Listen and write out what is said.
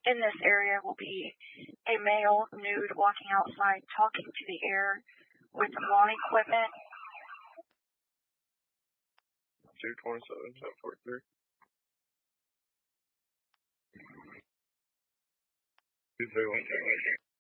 in this area will be a male nude walking outside talking to the air with lawn equipment. 227, 1043. 231.